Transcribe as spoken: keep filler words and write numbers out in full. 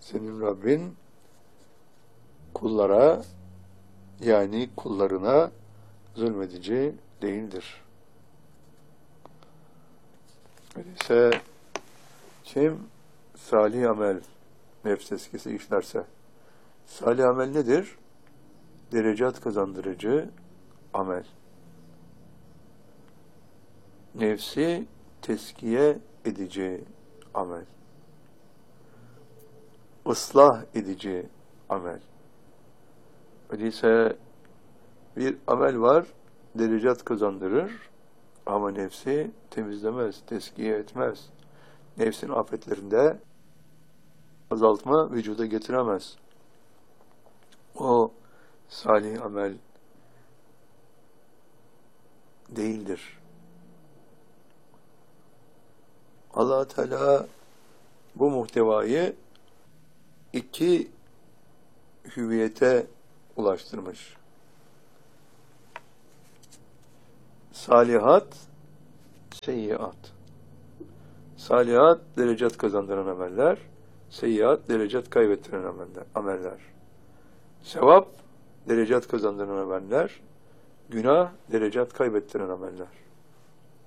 Senin Rabbin kullara, yani kullarına zulmedici değildir. Öyleyse kim salih amel, nefs eskisi işlerse, salih amel nedir? Derecat kazandırıcı amel. Nefsi teskiye edici amel. Islah edici amel. Öyleyse bir amel var, derecat kazandırır ama nefsi temizlemez, teskiye etmez. Nefsin afetlerinde azaltma vücuda getiremez. O salih amel değildir. Allah Teala bu muhtevayı iki hüviyete ulaştırmış. Salihat, seyyiat. Salihat, derecat kazandıran ameller. Seyyiat, derecat kaybettiren ameller. ameller. Sevap, derecat kazandıran ameller. Günah, derecat kaybettiren ameller.